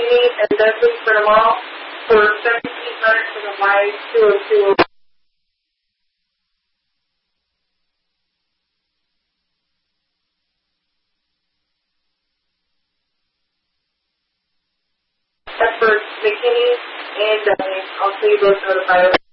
McKinney and Dudley for tomorrow for 1,700 for the Y202. That's for McKinney and Dudley. I'll see you both notified.